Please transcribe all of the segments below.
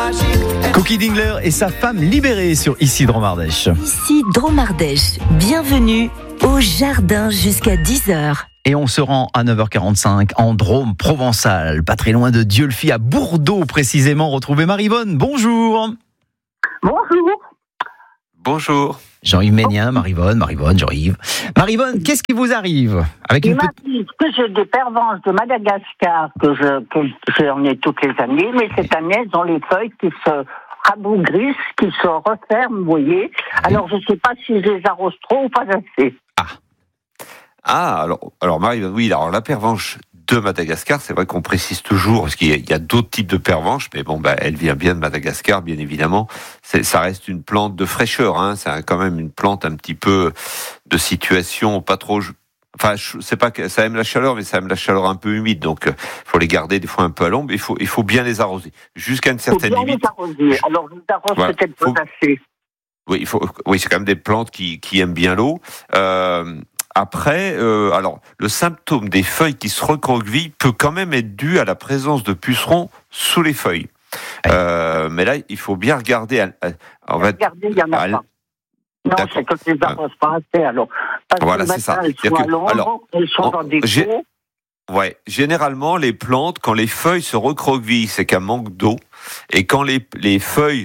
Cookie Dingler et sa femme libérée sur Ici Dromardèche. Ici Dromardèche, bienvenue au jardin jusqu'à 10h. Et on se rend à 9h45 en Drôme provençal, pas très loin de Dieulefit, à Bourdeau précisément. Retrouvez Maryvonne, bonjour. Bonjour. Bonjour. Jean-Yves Ménien, Maryvonne, Jean-Yves. Maryvonne, qu'est-ce qui vous arrive avec Il m'a dit que j'ai des pervenches de Madagascar, que j'en ai toutes les années, mais cette année, elles ont les feuilles qui se rabougrissent, qui se referment, vous voyez. Alors, je ne sais pas si je les arrose trop ou pas assez. Alors Maryvonne, oui, alors la pervenche de Madagascar, c'est vrai qu'on précise toujours, parce qu'il y a d'autres types de pervenches, mais bon, elle vient bien de Madagascar, bien évidemment. Ça reste une plante de fraîcheur, hein. C'est quand même une plante un petit peu de situation pas trop. Enfin, c'est pas que ça aime la chaleur, mais ça aime la chaleur un peu humide, donc faut les garder des fois un peu à l'ombre. Il faut bien les arroser jusqu'à une certaine limite. Les arroser. Alors je les arrose voilà. peut-être pas assez. Oui, c'est quand même des plantes qui aiment bien l'eau. Après, alors le symptôme des feuilles qui se recroquevillent peut quand même être dû à la présence de pucerons sous les feuilles. Mais là, il faut bien regarder. Regardez, il y en a pas. Non, D'accord. c'est que je les arrose pas assez. Alors, parce voilà, que le c'est ça. matin, elles sont à l'ombre, elles sont dans des pots. Ouais, généralement les plantes, quand les feuilles se recroquevillent, c'est qu'un manque d'eau, et quand les feuilles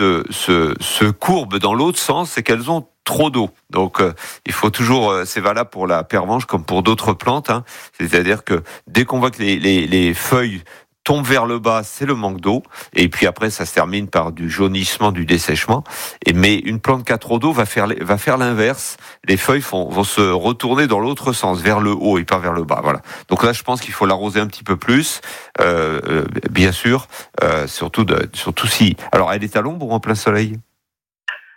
se courbent dans l'autre sens, c'est qu'elles ont trop d'eau. Donc il faut toujours, c'est valable pour la pervenche comme pour d'autres plantes, hein. C'est-à-dire que dès qu'on voit que les feuilles tombent vers le bas, c'est le manque d'eau, et puis après ça se termine par du jaunissement, du dessèchement. Mais une plante qui a trop d'eau va faire l'inverse. Les feuilles vont se retourner dans l'autre sens, vers le haut et pas vers le bas. Voilà. Donc là, je pense qu'il faut l'arroser un petit peu plus, bien sûr, surtout si. Alors, elle est à l'ombre ou en plein soleil ? Comment ?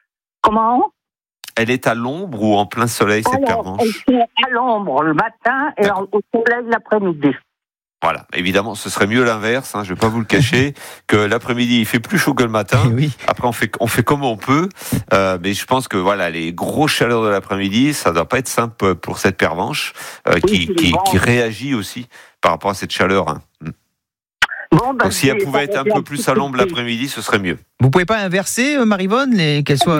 Elle est à l'ombre ou en plein soleil, cette pervenche ? Elle est à l'ombre le matin et au soleil l'après-midi. Voilà, évidemment, ce serait mieux l'inverse, hein, je ne vais pas vous le cacher, que l'après-midi, il fait plus chaud que le matin. Oui. Après, on fait comme on peut, mais je pense que voilà, les grosses chaleurs de l'après-midi, ça ne doit pas être simple pour cette pervenche, qui réagit aussi par rapport à cette chaleur. Hein. Bon, donc si elle pouvait être un peu plus à l'ombre l'après-midi, ce serait mieux. Vous pouvez pas inverser, Maryvonne, qu'elles soient...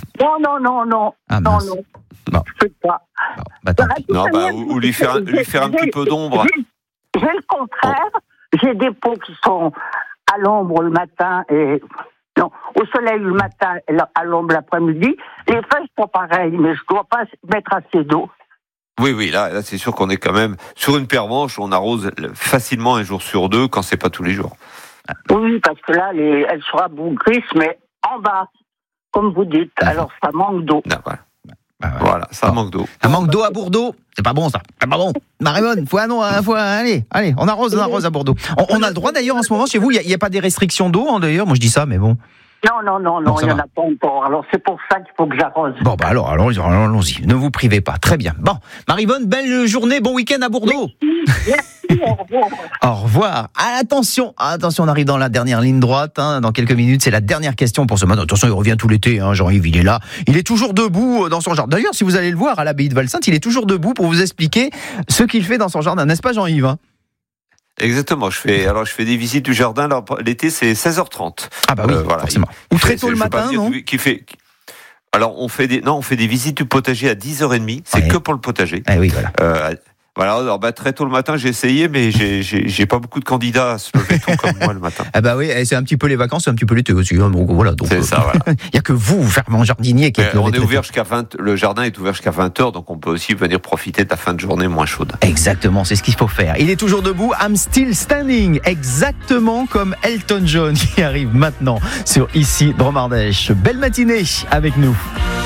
Non. Ah, non. Bon. Je peux pas. Tant pis. Non, ou lui faire un petit peu d'ombre. J'ai le contraire. J'ai des pots qui sont à l'ombre le matin et au soleil le matin et à l'ombre l'après-midi. Les feuilles sont pareilles, mais je ne dois pas mettre assez d'eau. Oui, là c'est sûr qu'on est quand même sur une pervenche, on arrose facilement un jour sur deux quand c'est pas tous les jours. Oui, parce que là, elles sont rabougrissent, mais en bas, comme vous dites. Alors ça manque d'eau. Voilà, ça manque d'eau. Un manque d'eau à Bourdeau, c'est pas bon ça. C'est pas bon. Maryvonne, allez, on arrose à Bourdeau. On a le droit d'ailleurs en ce moment chez vous, il y a pas des restrictions d'eau, hein, d'ailleurs. Moi je dis ça, mais bon. Non, il n'y en a pas encore. Alors c'est pour ça qu'il faut que j'arrose. Bon, alors allons-y. Ne vous privez pas. Très bien. Bon, Maryvonne, belle journée, bon week-end à Bourdeau. Merci, au revoir. Au revoir. Attention, on arrive dans la dernière ligne droite. Hein. Dans quelques minutes, c'est la dernière question pour ce matin. Attention, il revient tout l'été. Hein. Jean-Yves, il est là. Il est toujours debout dans son jardin. D'ailleurs, si vous allez le voir à l'abbaye de Valsainte, il est toujours debout pour vous expliquer ce qu'il fait dans son jardin. N'est-ce pas, Jean-Yves, hein? Exactement, je fais des visites du jardin, alors, l'été c'est 16h30. Ah bah oui, forcément. Ou très tôt le matin, non ? Alors on fait des visites du potager à 10h30, c'est que pour le potager. Oui, voilà. Voilà, alors très tôt le matin, j'ai essayé, mais j'ai pas beaucoup de candidats à se lever tôt comme moi le matin. Ah bah oui, c'est un petit peu les vacances, c'est un petit peu l'été aussi. Hein, donc voilà. C'est ça, voilà. Il y a que vous, fermement jardinier, qui êtes le jardin est ouvert jusqu'à 20h, donc on peut aussi venir profiter de la fin de journée moins chaude. Exactement, c'est ce qu'il faut faire. Il est toujours debout, I'm still standing, exactement comme Elton John qui arrive maintenant sur Ici Dromardèche. Belle matinée avec nous.